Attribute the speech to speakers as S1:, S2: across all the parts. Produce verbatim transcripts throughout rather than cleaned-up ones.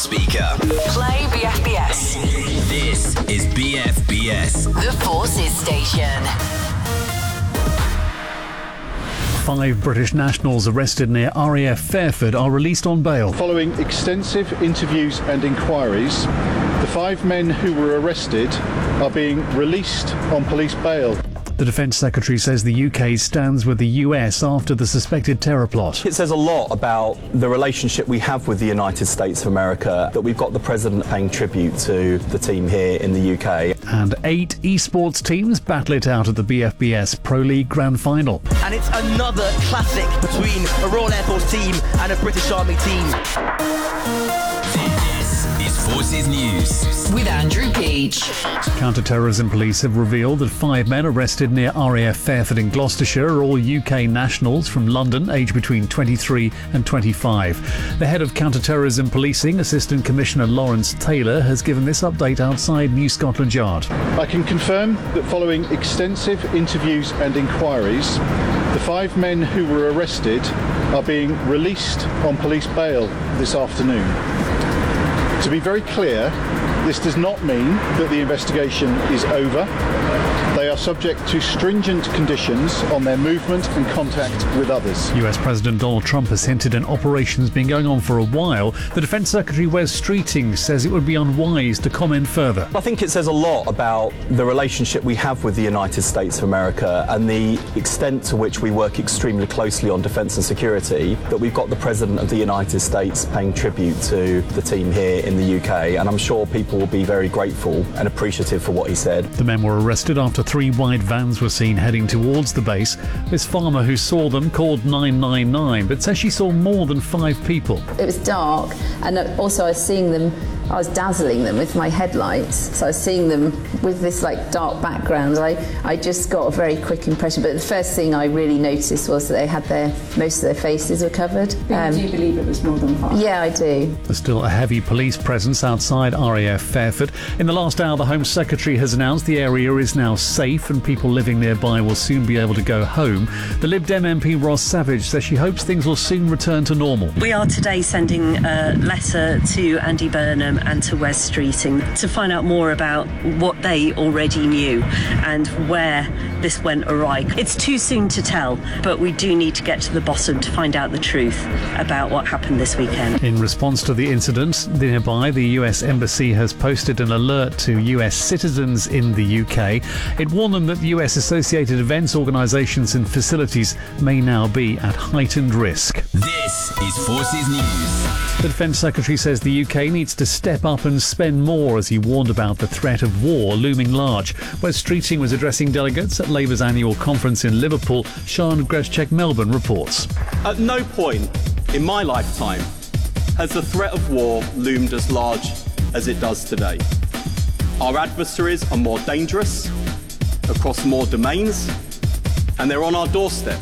S1: speaker.
S2: Play B F B S.
S1: This is B F B S.
S2: The Forces Station.
S3: Five British nationals arrested near R A F Fairford are released on bail.
S4: Following extensive interviews and inquiries, the five men who were arrested are being released on police bail.
S3: The Defence Secretary says the U K stands with the U S after the suspected terror plot.
S5: It says a lot about the relationship we have with the United States of America that we've got the President paying tribute to the team here in the U K.
S3: And eight esports teams battle it out at the B F B S Pro League Grand Final.
S6: And it's another classic between a Royal Air Force team and a British Army team.
S1: This is Forces News.
S2: With Andrew Peach.
S3: Counter-terrorism police have revealed that five men arrested near R A F Fairford in Gloucestershire are all U K nationals from London, aged between twenty-three and twenty-five. The head of counter-terrorism policing, Assistant Commissioner Lawrence Taylor, has given this update outside New Scotland Yard.
S4: I can confirm that following extensive interviews and inquiries, the five men who were arrested are being released on police bail this afternoon. To be very clear, this does not mean that the investigation is over. They are subject to stringent conditions on their movement and contact with others.
S3: U S President Donald Trump has hinted an operation's been going on for a while. The Defence Secretary Wes Streeting says it would be unwise to comment further.
S5: I think it says a lot about the relationship we have with the United States of America and the extent to which we work extremely closely on defence and security that we've got the President of the United States paying tribute to the team here in the U K, and I'm sure people will be very grateful and appreciative for what he said.
S3: The men were arrested after three white vans were seen heading towards the base. This farmer who saw them called nine nine nine, but says she saw more than five people.
S7: It was dark, and also I was seeing them, I was dazzling them with my headlights, so I was seeing them with this like dark background. I, I just got a very quick impression, but the first thing I really noticed was that they had their, most of their faces were covered.
S8: Um, do you believe it was more than five?
S7: Yeah, I do.
S3: There's still a heavy police presence outside R A F Fairford. In the last hour, the Home Secretary has announced the area is now safe and people living nearby will soon be able to go home. The Lib Dem M P Ros Savage says she hopes things will soon return to normal.
S9: We are today sending a letter to Andy Burnham and to Wes Streeting to find out more about what they already knew and where this went awry. It's too soon to tell, but we do need to get to the bottom to find out the truth about what happened this weekend.
S3: In response to the incident nearby, the U S Embassy has posted an alert to U S citizens in the U K. It warned them that U S associated events, organisations and facilities may now be at heightened risk.
S1: This is Forces News.
S3: The Defence Secretary says the U K needs to step up and spend more as he warned about the threat of war looming large. Wes Streeting was addressing delegates at Labour's annual conference in Liverpool. Sean Grezchek Melbourne reports.
S10: At no point in my lifetime has the threat of war loomed as large as it does today. Our adversaries are more dangerous, across more domains, and they're on our doorstep.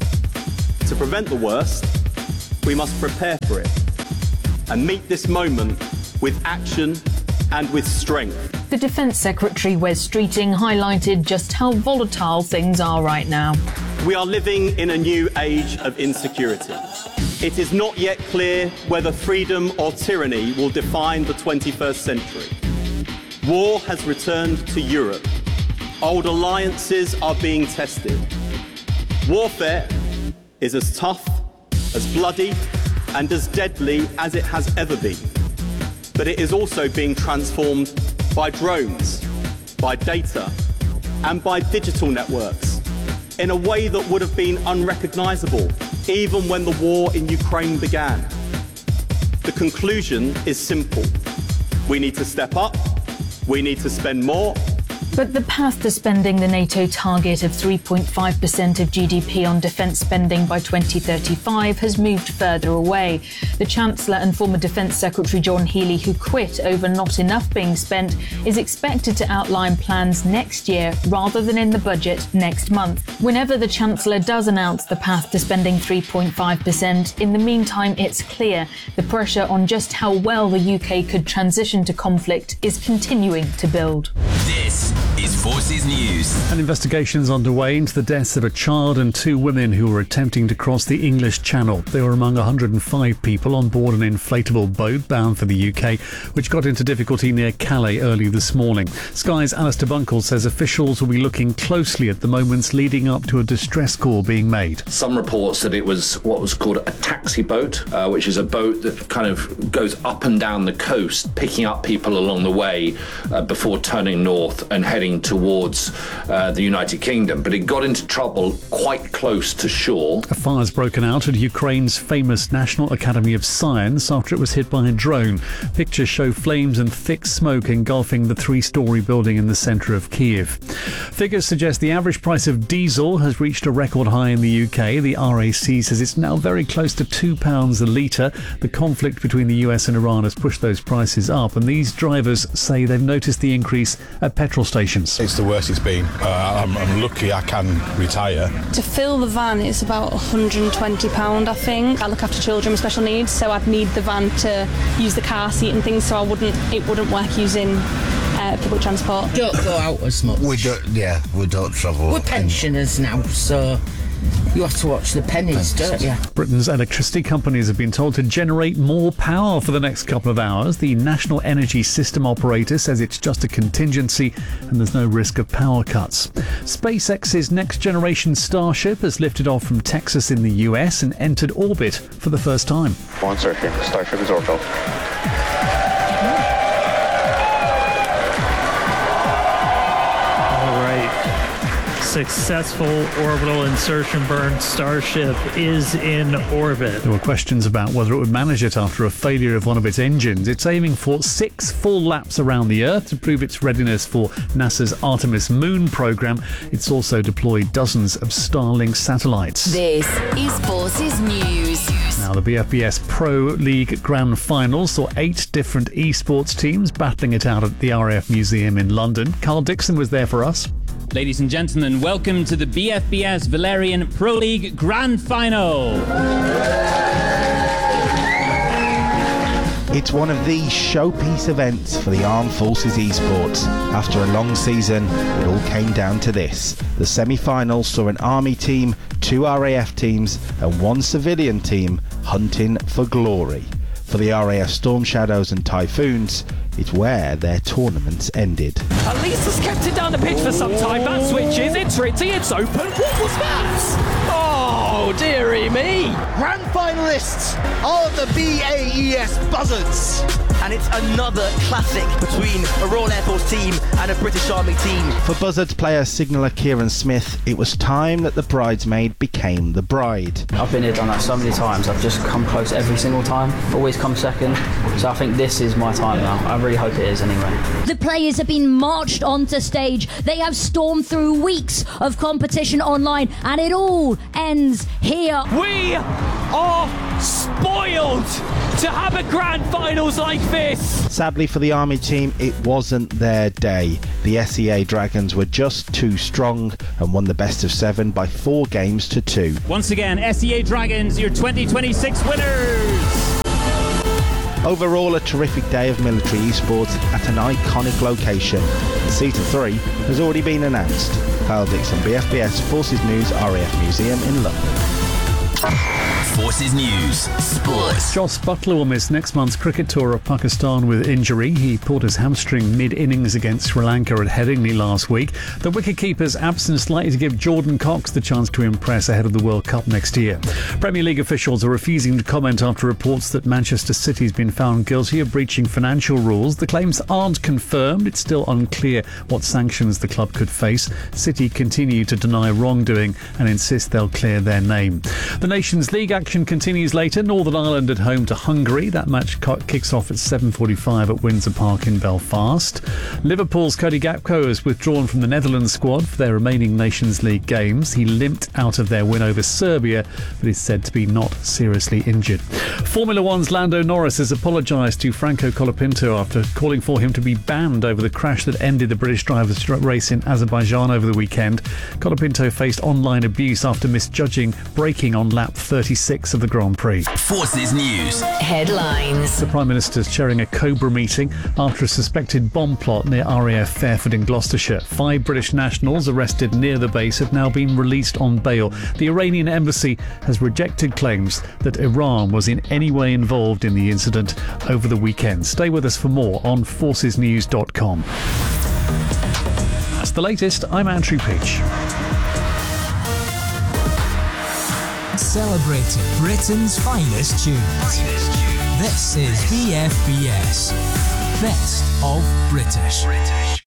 S10: To prevent the worst, we must prepare for it and meet this moment with action and with strength.
S11: The Defence Secretary Wes Streeting highlighted just how volatile things are right now.
S10: We are living in a new age of insecurity. It is not yet clear whether freedom or tyranny will define the twenty-first century. War has returned to Europe. Old alliances are being tested. Warfare is as tough, as bloody, and as deadly as it has ever been. But it is also being transformed by drones, by data, and by digital networks in a way that would have been unrecognisable even when the war in Ukraine began. The conclusion is simple. We need to step up, we need to spend more.
S11: But the path to spending the NATO target of three point five percent of G D P on defence spending by twenty thirty-five has moved further away. The Chancellor and former Defence Secretary John Healey, who quit over not enough being spent, is expected to outline plans next year rather than in the budget next month. Whenever the Chancellor does announce the path to spending three point five percent, in the meantime it's clear the pressure on just how well the U K could transition to conflict is continuing to build.
S1: This is Forces News.
S3: An investigation is underway into the deaths of a child and two women who were attempting to cross the English Channel. They were among one hundred five people on board an inflatable boat bound for the U K, which got into difficulty near Calais early this morning. Sky's Alistair Bunkle says officials will be looking closely at the moments leading up to a distress call being made.
S12: Some reports that it was what was called a taxi boat, uh, which is a boat that kind of goes up and down the coast, picking up people along the way uh, before turning north and heading towards uh, the United Kingdom. But it got into trouble quite close to shore.
S3: A fire's broken out at Ukraine's famous National Academy of Science after it was hit by a drone. Pictures show flames and thick smoke engulfing the three-storey building in the centre of Kiev. Figures suggest the average price of diesel has reached a record high in the U K. The R A C says it's now very close to two pounds a litre. The conflict between the U S and Iran has pushed those prices up, and these drivers say they've noticed the increase at petrol stations.
S13: It's the worst it's been. Uh, I'm, I'm lucky I can retire.
S14: To fill the van is about one hundred and twenty pounds, I think. I look after children with special needs, so I'd need the van to use the car seat and things, so I wouldn't. It wouldn't work using uh, public transport.
S15: Don't go out as much.
S16: We don't. Yeah, we don't travel.
S15: We're pensioners now, so you have to watch the pennies, don't you?
S3: Britain's electricity companies have been told to generate more power for the next couple of hours. The National Energy System Operator says it's just a contingency and there's no risk of power cuts. SpaceX's next-generation Starship has lifted off from Texas in the U S and entered orbit for the first time.
S17: One Starship. Starship is orbital.
S18: Successful orbital insertion burn. Starship is in orbit.
S3: There were questions about whether it would manage it after a failure of one of its engines. It's aiming for six full laps around the Earth to prove its readiness for NASA's Artemis Moon program. It's also deployed dozens of Starlink satellites.
S2: This is Forces News.
S3: Now, the B F B S Pro League Grand Finals saw eight different esports teams battling it out at the R A F Museum in London. Carl Dixon was there for us.
S19: Ladies and gentlemen, welcome to the B F B S Valerian Pro League Grand Final.
S20: It's one of the showpiece events for the Armed Forces esports. After a long season, it all came down to this. The semi-finals saw an Army team, two R A F teams and one civilian team hunting for glory. For the R A F Storm Shadows and Typhoons, it's where their tournaments ended.
S21: At least has kept it down the pitch for some time. That switch is, it's Ritzy, it's open. What was that? Oh, dearie me.
S6: Grand finalists are the B A E S Buzzards. And it's another classic between a Royal Air Force team and a British Army team.
S20: For Buzzards player signaller Kieran Smith, it was time that the bridesmaid became the bride.
S22: I've been here, done that so many times. I've just come close every single time. Always come second. So I think this is my time now. I really hope it is anyway.
S23: The players have been marched onto stage. They have stormed through weeks of competition online, and it all ends here.
S21: We are spoiled to have a grand finals like this.
S20: Sadly for the Army team, it wasn't their day. The S E A Dragons were just too strong and won the best of seven by four games to two.
S19: Once again, S E A Dragons, your twenty twenty-six winners.
S20: Overall, a terrific day of military esports at an iconic location. The Season three has already been announced. Kyle Dixon, B F B S Forces News, R A F Museum in London.
S1: Forces News Sports.
S3: Jos Buttler will miss next month's cricket tour of Pakistan with injury. He pulled his hamstring mid-innings against Sri Lanka at Headingley last week. The wicketkeeper's absence likely to give Jordan Cox the chance to impress ahead of the World Cup next year. Premier League officials are refusing to comment after reports that Manchester City has been found guilty of breaching financial rules. The claims aren't confirmed. It's still unclear what sanctions the club could face. City continue to deny wrongdoing and insist they'll clear their name. The Nations League action continues later. Northern Ireland at home to Hungary. That match kicks off at seven forty-five at Windsor Park in Belfast. Liverpool's Cody Gakpo has withdrawn from the Netherlands squad for their remaining Nations League games. He limped out of their win over Serbia, but is said to be not seriously injured. Formula One's Lando Norris has apologised to Franco Colapinto after calling for him to be banned over the crash that ended the British driver's race in Azerbaijan over the weekend. Colapinto faced online abuse after misjudging braking on lap thirty-six six of the Grand Prix.
S1: Forces News.
S2: Headlines.
S3: The Prime Minister's chairing a Cobra meeting after a suspected bomb plot near R A F Fairford in Gloucestershire. Five British nationals arrested near the base have now been released on bail. The Iranian embassy has rejected claims that Iran was in any way involved in the incident over the weekend. Stay with us for more on forces news dot com. That's the latest. I'm Andrew Peach.
S4: Celebrating Britain's finest tunes. This is B F B S. Best of British.